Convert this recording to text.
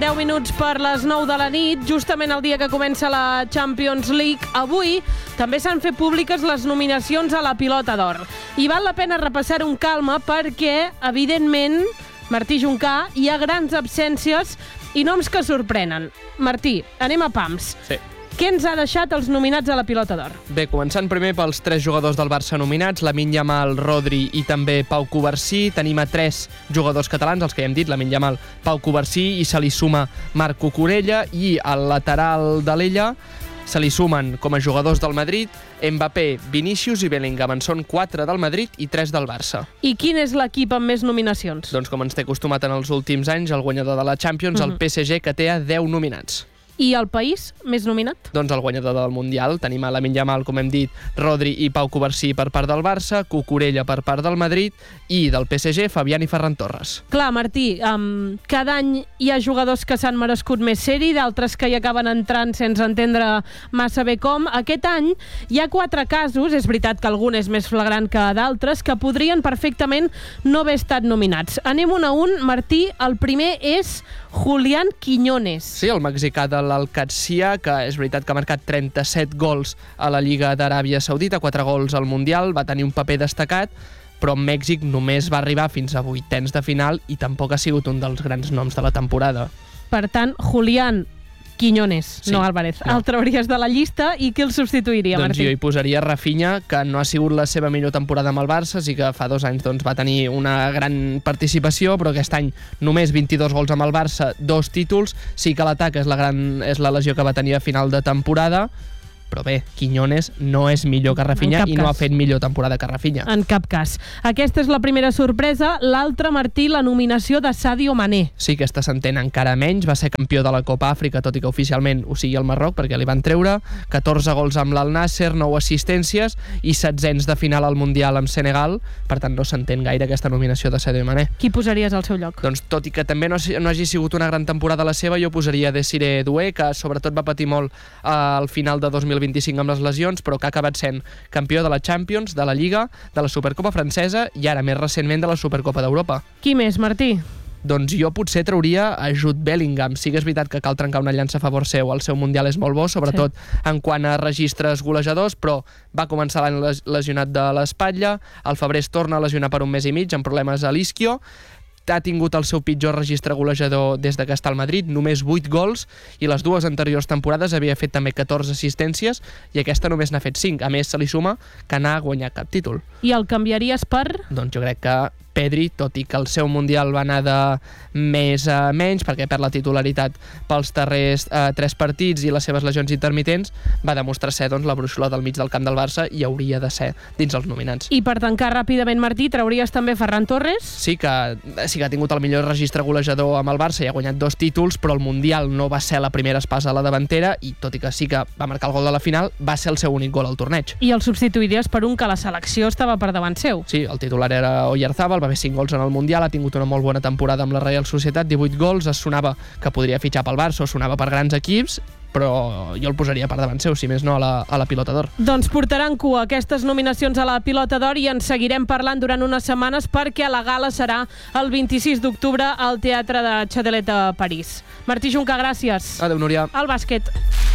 10 minuts per les 9 de la nit, justament el dia que comença la Champions League. Avui també s'han fet públiques les nominacions a la Pilota d'Or. I val la pena repassar un calma perquè, evidentment, Martí Juncà, hi ha grans absències i noms que sorprenen. Martí, anem a pams. Sí. Què ens ha deixat els nominats a la Pilota d'Or? Bé, començant primer pels 3 jugadors del Barça nominats, Lamine Yamal, Rodri i també Pau Covarsí. Tenim a 3 jugadors catalans, els que ja hem dit, Lamine Yamal, Pau Covarsí, i se li suma Marc Cucurella, i al lateral de l'Ella se li sumen com a jugadors del Madrid Mbappé, Vinícius i Bellingham. En són 4 del Madrid i 3 del Barça. I quin és l'equip amb més nominacions? Doncs com ens té acostumat en els últims anys, el guanyador de la Champions, el PSG, que té a 10 nominats. I el país més nominat? Doncs el guanyador del Mundial. Tenim a Lamine Yamal, com hem dit, Rodri i Pau Covarsí per part del Barça, Cucurella per part del Madrid i del PSG, Fabián i Ferran Torres. Clar, Martí, cada any hi ha jugadors que s'han merescut més sèrie, d'altres que hi acaben entrant sense entendre massa bé com. Aquest any hi ha 4 casos, és veritat que algun és més flagrant que d'altres, que podrien perfectament no haver estat nominats. Anem un a un. Martí, el primer és Julián Quiñones. Sí, el mexicà de l'Al-Qadsiya, que és veritat que ha marcat 37 gols a la Lliga d'Aràbia Saudita, 4 gols al Mundial, va tenir un paper destacat, però Mèxic només va arribar fins a 8ens de final i tampoc ha sigut un dels grans noms de la temporada. Per tant, Julián Quiñones, sí, no Álvarez. No. El trauries de la llista i qui el substituiria, doncs Martí? Jo hi posaria Rafinha, que no ha sigut la seva millor temporada amb el Barça, sí que fa 2 anys va tenir una gran participació, però aquest any només 22 gols amb el Barça, 2 títols. Sí que l'atac és la lesió que va tenir a final de temporada, però bé, Quiñones no és millor que Rafinha i no ha fet millor temporada que Rafinha. En cap cas. Aquesta és la primera sorpresa. L'altra, Martí, la nominació de Sadio Mané. Sí, aquesta s'entén encara menys. Va ser campió de la Copa Àfrica, tot i que oficialment ho sigui el Marroc, perquè li van treure 14 gols amb l'Al Nasser, 9 assistències i 16ens de final al Mundial amb Senegal. Per tant, no s'entén gaire aquesta nominació de Sadio Mané. Qui posaries al seu lloc? Doncs tot i que també no hagi sigut una gran temporada la seva, jo posaria Desiré Doué, que sobretot va patir molt al final de 2025 amb les lesions, però que ha acabat sent campió de la Champions, de la Lliga, de la Supercopa francesa i ara més recentment de la Supercopa d'Europa. Qui més, Martí? Doncs jo potser trauria a Jude Bellingham. Sí que és veritat que cal trencar una llança a favor seu. El seu Mundial és molt bo, sobretot en quant a registres golejadors, però va començar l'any lesionat de l'espatlla, al febrer es torna a lesionar per un mes i mig amb problemes a l'isquio, ha tingut el seu pitjor registre golejador des que està al Madrid, només 8 gols, i les 2 anteriors temporades havia fet també 14 assistències i aquesta només n'ha fet 5. A més, se li suma que n'ha guanyat cap títol. I el canviaries per? Doncs jo crec que Pedri, tot i que el seu Mundial va anar de més a menys, perquè perd la titularitat pels darrers 3 partits i les seves lesions intermitents, va demostrar ser la brúixola del mig del camp del Barça i hauria de ser dins els nominats. I per tancar ràpidament, Martí, trauries també Ferran Torres? Sí que ha tingut el millor registre golejador amb el Barça i ha guanyat 2 títols, però el Mundial no va ser la primera espasa a la davantera i, tot i que sí que va marcar el gol de la final, va ser el seu únic gol al torneig. I el substituiries per un que la selecció estava per davant seu? Sí, el titular era Oyarzabal, va haver 5 gols en el Mundial, ha tingut una molt bona temporada amb la Real Societat, 18 gols, es sonava que podria fitxar pel Barça o sonava per grans equips, però jo el posaria per davant seu, si més no, a la Pilota d'Or. Doncs portaran cua aquestes nominacions a la Pilota d'Or i en seguirem parlant durant unes setmanes perquè la gala serà el 26 d'octubre al Teatre de Châtelet a París. Martí Juncà, gràcies. Adéu, Núria. Al bàsquet.